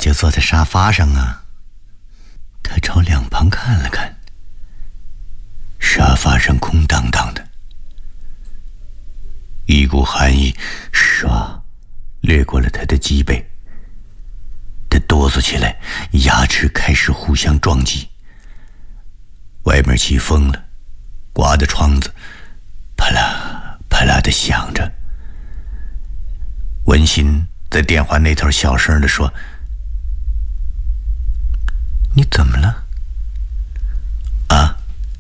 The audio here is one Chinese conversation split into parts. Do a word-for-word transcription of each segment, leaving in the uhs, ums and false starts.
就坐在沙发上啊。他朝两旁看了看，沙发上空荡荡的，一股寒意唰掠过了他的脊背，他哆嗦起来，牙齿开始互相撞击。外面起风了，刮的窗子啪啦啪啦地响着。文心在电话那头小声地说：“你怎么了？”啊，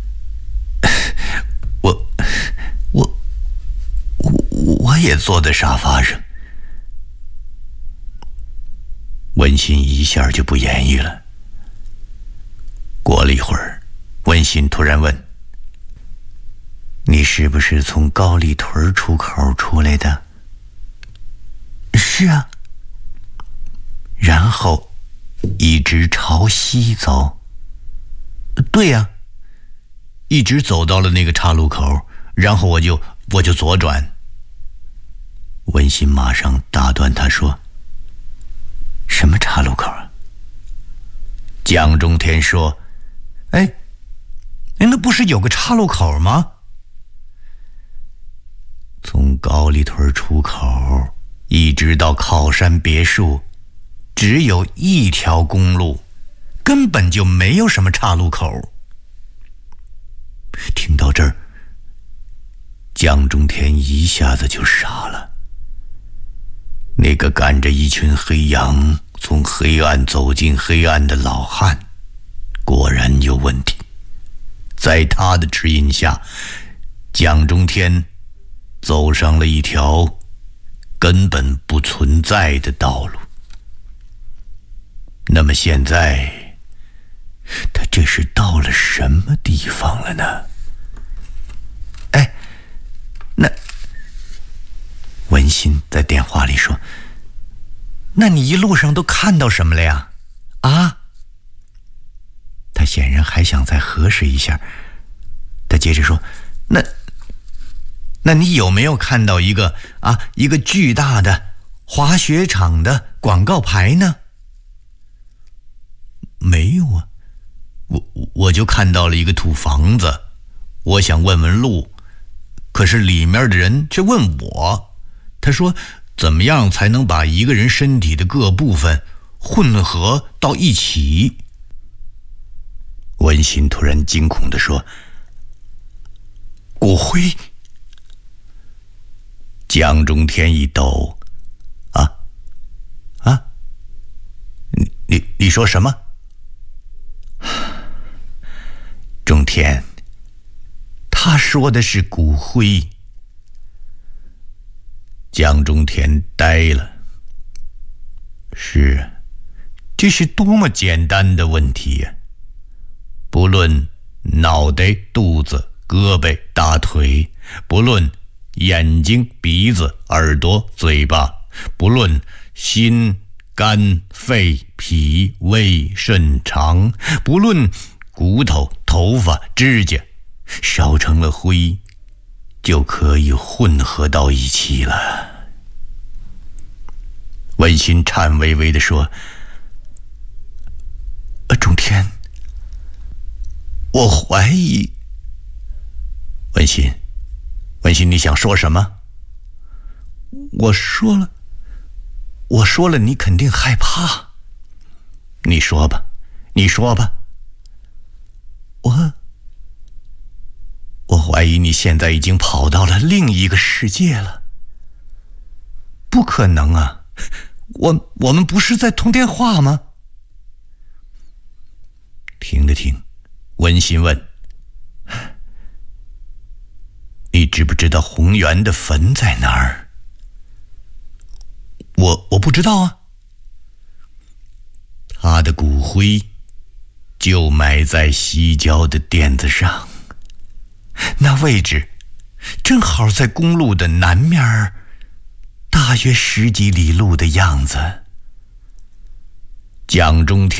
我我我我也坐在沙发上。文心一下就不言语了。过了一会儿，文心突然问：“你是不是从高丽屯出口出来的？”“是啊。”“然后一直朝西走？”“对呀、啊，一直走到了那个岔路口，然后我就我就左转。”文心马上打断他说：“什么岔路口啊？”蒋中天说：“哎，那不是有个岔路口吗？从高丽屯出口一直到靠山别墅，只有一条公路，根本就没有什么岔路口。”听到这儿，蒋中天一下子就傻了。那个赶着一群黑羊从黑暗走进黑暗的老汉果然有问题。在他的指引下，蒋中天走上了一条根本不存在的道路。那么现在他这是到了什么地方了呢？哎，那文心在电话里说：“那你一路上都看到什么了呀？”啊？他显然还想再核实一下。他接着说：“那那你有没有看到一个啊一个巨大的滑雪场的广告牌呢？”“没有啊，我我就看到了一个土房子，我想问问路，可是里面的人却问我，他说怎么样才能把一个人身体的各部分混合到一起。”文心突然惊恐地说：“骨灰！”蒋中天一抖：“啊啊，你你你说什么？”“中天，他说的是骨灰。”蒋中天呆了。是，这是多么简单的问题呀！不论脑袋、肚子、胳膊、大腿，不论眼睛、鼻子、耳朵、嘴巴，不论心、肝、肺、脾、胃、肾、肠，不论骨头、头发、指甲，烧成了灰，就可以混合到一起了。文心颤巍巍地说：“呃，中天，我怀疑。”“文心，文心，你想说什么？”“我说了，我说了，你肯定害怕。你说吧，你说吧。”“我，我怀疑你现在已经跑到了另一个世界了。”“不可能啊，我我们不是在通电话吗？”停了停，文心问：“你知不知道宏源的坟在哪儿？”“我我不知道啊。”“他的骨灰就埋在西郊的垫子上，那位置正好在公路的南面儿，大约十几里路的样子。”蒋中天